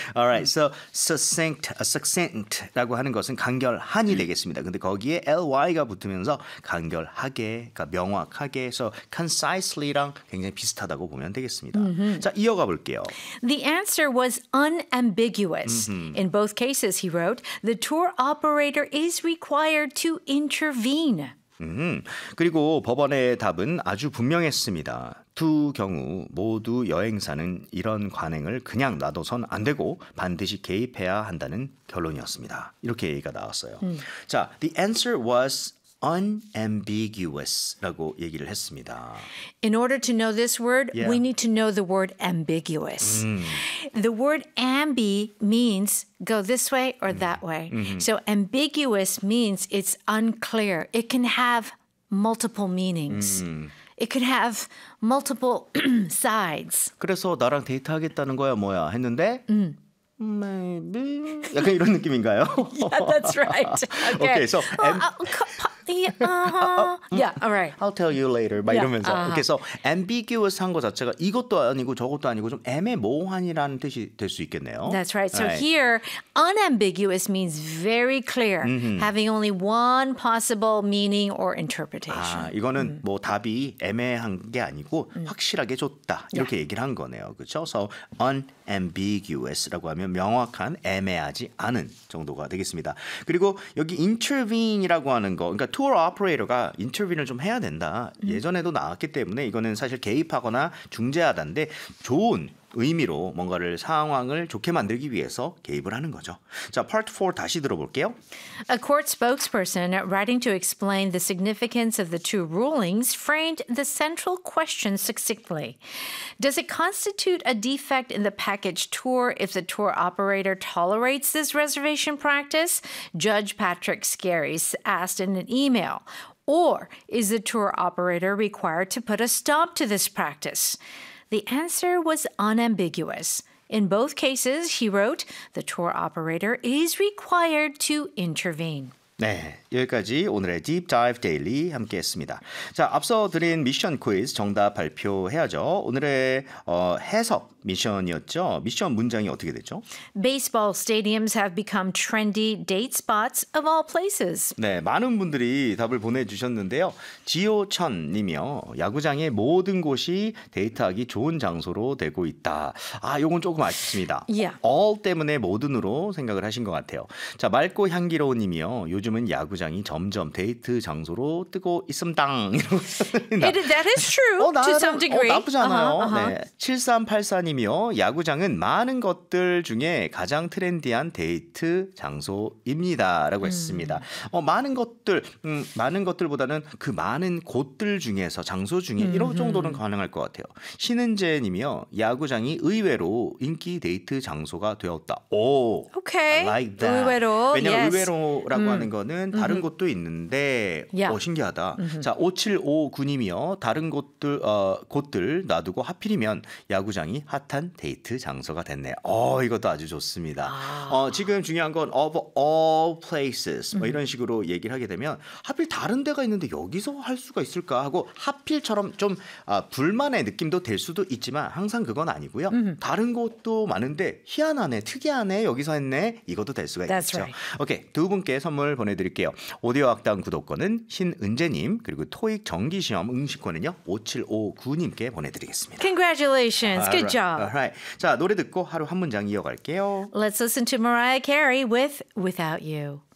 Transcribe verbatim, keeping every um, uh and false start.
Alright, so succinct, uh, succinct라고 하는 것은 간결한이 되겠습니다. 근데 거기에 ly가 붙으면서 간결하게, 그러니까 명확하게, so concisely랑 굉장히 비슷하다고 보면 되겠습니다. Mm-hmm. 자, 이어가 볼게요. The answer was unambiguous. Mm-hmm. In both cases, he wrote, the tour operator is required to intervene. 음, 그리고 법원의 답은 아주 분명했습니다. 두 경우 모두 여행사는 이런 관행을 그냥 놔둬선 안 되고 반드시 개입해야 한다는 결론이었습니다. 이렇게 얘기가 나왔어요. 음. 자, the answer was unambiguous라고 얘기를 했습니다. In order to know this word, yeah. we need to know the word ambiguous. Mm. The word ambi means go this way or mm. that way. Mm-hmm. So ambiguous means it's unclear. It can have multiple meanings. Mm. It could have multiple sides. 그래서 나랑 데이트하겠다는 거야 뭐야 했는데 음. Maybe 약간 이런 느낌인가요? Yeah, that's right. Okay, okay so well, uh, yeah, uh-huh. yeah, all right. I'll tell you later. 막 yeah, 이러면서. uh-huh. Okay, so ambiguous 한 거 자체가 이것도 아니고 저것도 아니고 좀 애매모호한이라는 뜻이 될 수 있겠네요. That's right. So right. here, unambiguous means very clear, mm-hmm. having only one possible meaning or interpretation. 아, 이거는 음. 뭐 답이 애매한 게 아니고 음. 확실하게 줬다. 이렇게 yeah. 얘기를 한 거네요. 그렇죠? So unambiguous라고 하면 명확한, 애매하지 않은 정도가 되겠습니다. 그리고 여기 intervene이라고 하는 거, 그러니까 tour operator가 intervene을 좀 해야 된다. 음. 예전에도 나왔기 때문에 이거는 사실 개입하거나 중재하다인데 좋은 의미로 뭔가를 상황을 좋게 만들기 위해서 개입을 하는 거죠. 자, part four 다시 들어볼게요. A court spokesperson writing to explain the significance of the two rulings framed the central question succinctly. Does it constitute a defect in the package tour if the tour operator tolerates this reservation practice? Judge Patrick Scarry asked in an email. Or is the tour operator required to put a stop to this practice? The answer was unambiguous. In both cases, he wrote, the tour operator is required to intervene. 네, 여기까지 오늘의 Deep Dive Daily 함께했습니다. 자, 앞서 드린 미션 퀴즈 정답 발표해야죠. 오늘의 어, 해석 미션이었죠. 미션 문장이 어떻게 되죠? Baseball stadiums have become trendy date spots of all places. 네, 많은 분들이 답을 보내주셨는데요. 지호천 님이요. 야구장의 모든 곳이 데이트하기 좋은 장소로 되고 있다. 아, 요건 조금 아쉽습니다. Yeah. all 때문에 모든으로 생각을 하신 것 같아요. 자, 맑고 향기로운 님이요. 요즘은 야구장이 점점 데이트 장소로 뜨고 있음당. It, that is true 어, 나, to some degree. 어, 나쁘지 않아요. Uh-huh, uh-huh. 네, 칠삼팔사 님이요. 야구장은 많은 것들 중에 가장 트렌디한 데이트 장소입니다. 라고 했습니다. 음. 어, 많은 것들, 음, 많은 것들보다는 그 많은 곳들 중에서 장소 중에 음. 이런 정도는 가능할 것 같아요. 신은재 님이요. 야구장이 의외로 인기 데이트 장소가 되었다. 오, okay. I like that. 의외로. 왜냐면 yes. 의외로라고 음. 하는 거는 다른 음. 곳도 있는데 yeah. 어, 신기하다. 음. 자, 오칠오구 님이요. 다른 곳들, 어, 곳들 놔두고 하필이면 야구장이 핫한 데이트 장소가 됐네요. 어, 이것도 아주 좋습니다. 아. 어, 지금 중요한 건 of all places 뭐 이런 식으로 얘기를 하게 되면 하필 다른 데가 있는데 여기서 할 수가 있을까 하고 하필처럼 좀 아, 불만의 느낌도 될 수도 있지만 항상 그건 아니고요. 음. 다른 곳도 많은데 희한하네, 특이하네, 여기서 했네, 이것도 될 수가 That's 있겠죠. right. 오케이, 두 분께 선물 보내드릴게요. 오디오 학당 구독권은 신은재님, 그리고 토익 정기시험 응시권은요 오칠오구 님께 보내드리겠습니다. Congratulations. Good Alright. job. Alright. 자, 노래 듣고 하루 한 문장 이어갈게요. Let's listen to Mariah Carey with Without You.